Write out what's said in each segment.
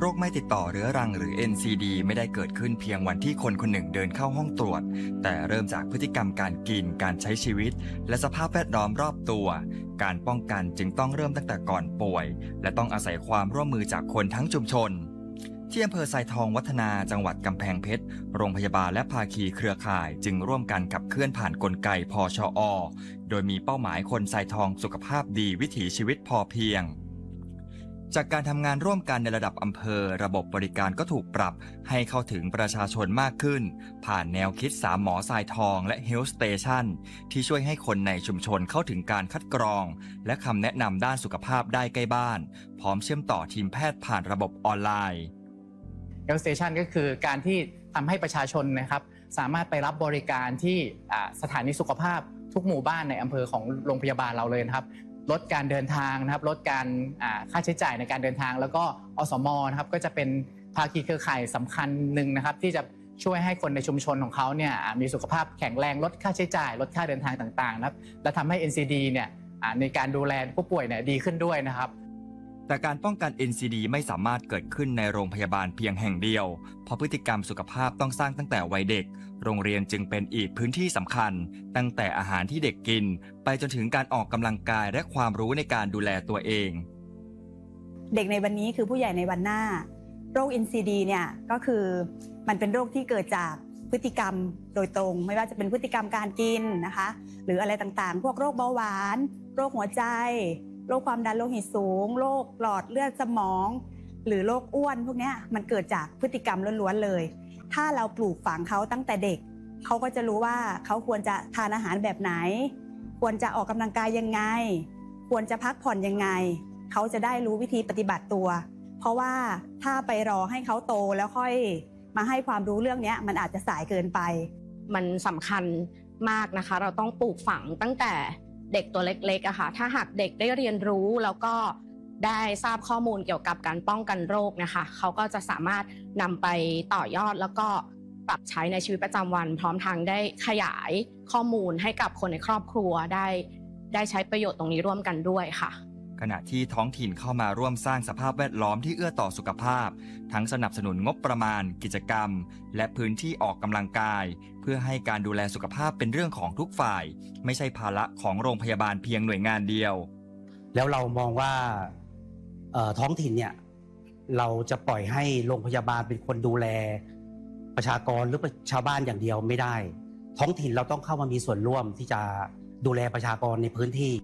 รคไม่ติดต่อเรื้อรังหรือ NCD ไม่ได้เกิดขึ้นเพียงวันที่คนคนหนึ่งเดินเข้าห้องตรวจแต่เริ่มจากพฤติกรรมการกินการใช้ชีวิตและสภาพแวดล้อมรอบตัวการป้องกันจึงต้องเริ่มตั้งแต่ก่อนป่วยและต้องอาศัยความร่วมมือจากคนทั้งชุมชนที่อำเภอทรายทองวัฒนาจังหวัดกำแพงเพชรโรงพยาบาลและภาคีเครือข่ายจึงร่วมกันขับเคลื่อนผ่านกลไกพชอ.โดยมีเป้าหมายคนทรายทองสุขภาพดีวิถีชีวิตพอเพียงจากการทำงานร่วมกันในระดับอำเภอระบบบริการก็ถูกปรับให้เข้าถึงประชาชนมากขึ้นผ่านแนวคิด3หมอทรายทองและ Health Station ที่ช่วยให้คนในชุมชนเข้าถึงการคัดกรองและคำแนะนำด้านสุขภาพได้ใกล้บ้านพร้อมเชื่อมต่อทีมแพทย์ผ่านระบบออนไลน์ Health Station ก็คือการที่ทำให้ประชาชนนะครับสามารถไปรับบริการที่สถานีสุขภาพทุกหมู่บ้านในอำเภอของโรงพยาบาลเราเลยนะครับลดการเดินทางนะครับลดการค่าใช้จ่ายในการเดินทางแล้วก็อสม.นะครับก็จะเป็นภาคีเครือข่ายสำคัญหนึ่งนะครับที่จะช่วยให้คนในชุมชนของเขาเนี่ยมีสุขภาพแข็งแรงลดค่าใช้จ่ายลดค่าเดินทางต่างๆนะครับและทำให้ NCD เนี่ยในการดูแลผู้ป่วยเนี่ยดีขึ้นด้วยนะครับแต่การป้องกัน NCD ไม่สามารถเกิดขึ้นในโรงพยาบาลเพียงแห่งเดียวเพราะพฤติกรรมสุขภาพต้องสร้างตั้งแต่วัยเด็กโรงเรียนจึงเป็นอีกพื้นที่สำคัญตั้งแต่อาหารที่เด็กกินไปจนถึงการออกกำลังกายและความรู้ในการดูแลตัวเองเด็กในวันนี้คือผู้ใหญ่ในวันหน้าโรค NCD เนี่ยก็คือมันเป็นโรคที่เกิดจากพฤติกรรมโดยตรงไม่ว่าจะเป็นพฤติกรรมการกินนะคะหรืออะไรต่างๆพวกโรคเบาหวานโรคหัวใจโรคความดันโลหิตสูงโรคหลอดเลือดสมองหรือโรคอ้วนพวกนี้มันเกิดจากพฤติกรรมล้วนๆเลยถ้าเราปลูกฝังเขาตั้งแต่เด็กเขาก็จะรู้ว่าเขาควรจะทานอาหารแบบไหนควรจะออกกำลังกายยังไงควรจะพักผ่อนยังไงเขาจะได้รู้วิธีปฏิบัติตัวเพราะว่าถ้าไปรอให้เขาโตแล้วค่อยมาให้ความรู้เรื่องนี้มันอาจจะสายเกินไปมันสำคัญมากนะคะเราต้องปลูกฝังตั้งแต่เด็กตัวเล็กๆอะค่ะถ้าหากเด็กได้เรียนรู้แล้วก็ได้ทราบข้อมูลเกี่ยวกับการป้องกันโรคนะคะเขาก็จะสามารถนำไปต่อยอดแล้วก็ปรับใช้ในชีวิตประจำวันพร้อมทั้งได้ขยายข้อมูลให้กับคนในครอบครัวได้ใช้ประโยชน์ตรงนี้ร่วมกันด้วยค่ะขณะที่ท้องถิ่นเข้ามาร่วมสร้างสภาพแวดล้อมที่เอื้อต่อสุขภาพทั้งสนับสนุนงบประมาณกิจกรรมและพื้นที่ออกกำลังกายเพื่อให้การดูแลสุขภาพเป็นเรื่องของทุกฝ่ายไม่ใช่ภาระของโรงพยาบาลเพียงหน่วยงานเดียวแล้วเรามองว่าท้องถิ่นเนี่ยเราจะปล่อยให้โรงพยาบาลเป็นคนดูแลประชากรหรือชาวบ้านอย่างเดียวไม่ได้ท้องถิ่นเราต้องเข้ามามีส่วนร่วมที่จะดูแลประชากรในพื้นที่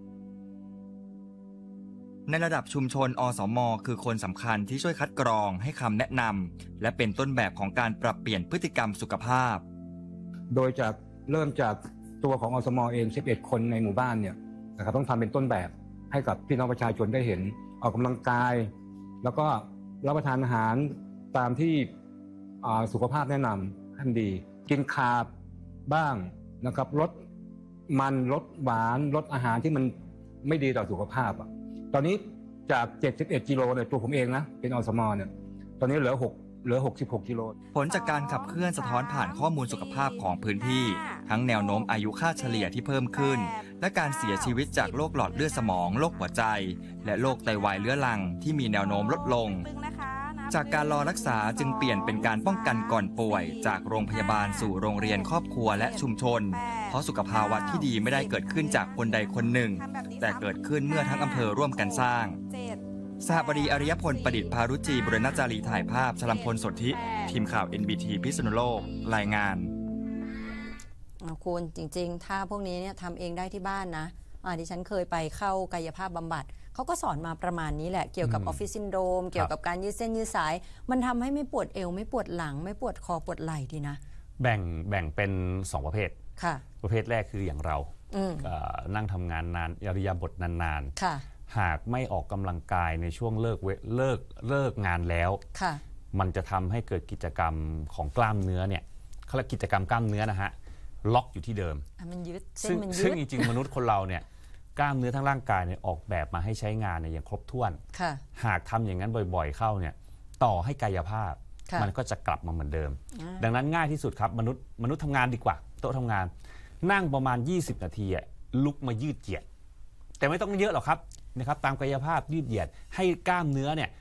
ในระดับชุมชนอสม.คือคนสำคัญที่ช่วยคัดกรองให้คำแนะนำและเป็นต้นแบบของการปรับเปลี่ยนพฤติกรรมสุขภาพโดยจะเริ่มจากตัวของอสม.เอง11คนในหมู่บ้านเนี่ยนะครับต้องทำเป็นต้นแบบให้กับพี่น้องประชาชนได้เห็นออกกำลังกายแล้วก็รับประทานอาหารตามที่สุขภาพแนะนำท่านดีกินคาร์บบ้างนะครับลดมันลดหวานลดอาหารที่มันไม่ดีต่อสุขภาพตอนนี้จาก71กิโลเนี่ยตัวผมเองนะเป็นอสม.เนี่ยตอนนี้เหลือ66กิโลผลจากการขับเคลื่อนสะท้อนผ่านข้อมูลสุขภาพของพื้นที่ทั้งแนวโน้มอายุค่าเฉลี่ยที่เพิ่มขึ้นและการเสียชีวิตจากโรคหลอดเลือดสมองโรคหัวใจและโรคไตวายเรื้อรังที่มีแนวโน้มลดลงจากการรอรักษาจึงเปลี่ยนเป็นการป้องกันก่อนป่วยจากโรงพยาบาลสู่โรงเรียนครอบครัวและชุมชนเพราะสุขภาวะที่ดีไม่ได้เกิดขึ้นจากคนใดคนหนึ่งแต่เกิดขึ้นเมื่อทั้งอำเภอร่วมกันสร้างสหบดีอริยพลประดิษฐ์พารุจีบุรณจารีถ่ายภาพชลัมพลสนธิทีมข่าว NBT พิษณุโลกรายงานคุณจริงๆถ้าพวกนี้เนี่ยทำเองได้ที่บ้านนะดิฉันเคยไปเข้ากายภาพบำบัดเขาก็สอนมาประมาณนี้แหละเกี่ยวกับออฟฟิศซินโดรมเกี่ยวกับการยืดเส้นยืดสายมันทำให้ไม่ปวดเอวไม่ปวดหลังไม่ปวดคอปวดไหล่ดีนะแบ่งเป็น2ประเภทประเภทแรกคืออย่างเรานั่งทำงานนานอิริยาบถนานๆหากไม่ออกกำลังกายในช่วงเลิกงานแล้วมันจะทำให้เกิดกิจกรรมของกล้ามเนื้อเนี่ยเขาเรียกกิจกรรมกล้ามเนื้อนะฮะล็อกอยู่ที่เดิมมันยึดเส้นมันยึดซึ่งจริงๆมนุษย์คนเราเนี่ยกล้ามเนื้อทั้งร่างกายเนี่ยออกแบบมาให้ใช้งานเนี่ยอย่างครบถ้วนหากทำอย่างนั้นบ่อยๆเข้าเนี่ยต่อให้กายภาพมันก็จะกลับมาเหมือนเดิมดังนั้นง่ายที่สุดครับมนุษย์ทำงานดีกว่าโต๊ะทำงานนั่งประมาณ20นาทีลุกมายืดเหยียดแต่ไม่ต้องเยอะหรอกครับนะครับตามกายภาพยืดเหยียดให้กล้ามเนื้อเนี่ย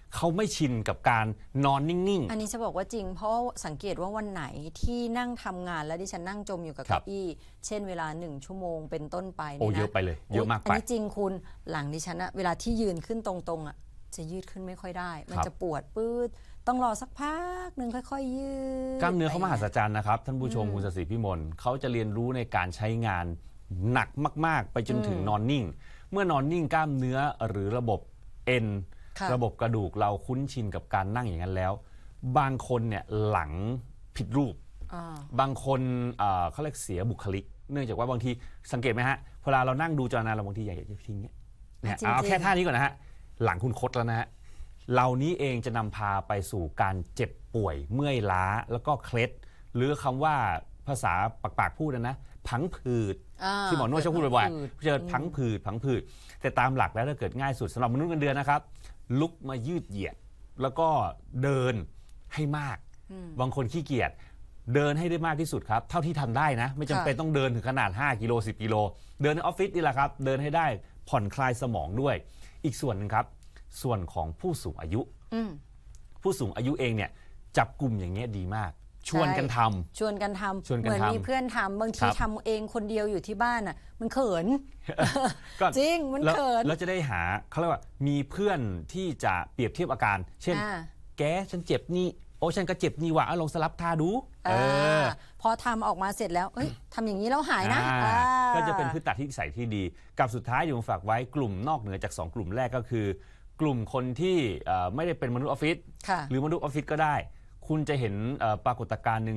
เขาไม่ชินกับการนอนนิ่งๆอันนี้จะบอกว่าจริงเพราะสังเกตว่าวันไหนที่นั่งทำงานแล้วดิฉันนั่งจมอยู่กับเก้าอี้เช่นเวลา1 ชั่วโมงเป็นต้นไปเนี่ยนะเยอะไปเลยเยอะมากไปอันนี้จริงคุณหลังดิฉันอะเวลาที่ยืนขึ้นตรงๆอะจะยืดขึ้นไม่ค่อยได้มันจะปวดปื๊ดต้องรอสักพักหนึ่งค่อยๆยืดกล้ามเนื้อเขามหัศจรรย์นะครับท่านผู้ชมคุณศศิพิมลเขาจะเรียนรู้ในการใช้งานหนักมากๆไปจนถึงนอนนิ่งเมื่อนอนนิ่งกล้ามเนื้อหรือระบบเอ็นระบบกระดูกเราคุ้นชินกับการนั่งอย่างนั้นแล้วบางคนเนี่ยหลังผิดรูปบางคนเขาเรียกเสียบุคลิกเนื่องจากว่าบางทีสังเกตไหมฮะเวลาเรานั่งดูจอนานเราบางทีอยากจะทิ้งเนี่ยเอาแค่ท่านี้ก่อนนะฮะหลังคุณคดแล้วนะฮะเหล่านี้เองจะนำพาไปสู่การเจ็บป่วยเมื่อยล้าแล้วก็เคล็ดหรือคำว่าภาษาปากพูดนะพังผืดที่หมอนวดชอบพูดบ่อยๆเจอพังผืดแต่ตามหลักแล้วถ้าเกิดง่ายสุดสำหรับมนุษย์เงินเดือนนะครับลุกมายืดเหยียดแล้วก็เดินให้มากบางคนขี้เกียจเดินให้ได้มากที่สุดครับเท่าที่ทำได้นะไม่จำเป็นต้องเดินถึงขนาด5 กิโล 10 กิโลเดินในออฟฟิศนี่แหละครับเดินให้ได้ผ่อนคลายสมองด้วยอีกส่วนหนึ่งครับส่วนของผู้สูงอายุผู้สูงอายุเองเนี่ยจับกลุ่มอย่างเงี้ยดีมากชวนกันทำเหมือนมีเพื่อนทำบางทีทำเองคนเดียวอยู่ที่บ้านอ่ะมันเขินจริงมันเขินแล้วจะได้หาเขาเรียกว่ามีเพื่อนที่จะเปรียบเทียบอาการเช่นแกฉันเจ็บนี่โอ้ฉันก็เจ็บนี่ว่ะลองสลับท่าดูพอทำออกมาเสร็จแล้วทำอย่างนี้แล้วหายนะก็จะเป็นพฤติกรรมที่ใส่ที่ดีกับสุดท้ายอยู่ฝากไว้กลุ่มนอกเหนือจาก2 กลุ่มแรกก็คือกลุ่มคนที่ไม่ได้เป็นมนุษย์ออฟฟิศหรือมนุษย์ออฟฟิศก็ได้คุณจะเห็นปรากฏการณ์หนึ่ง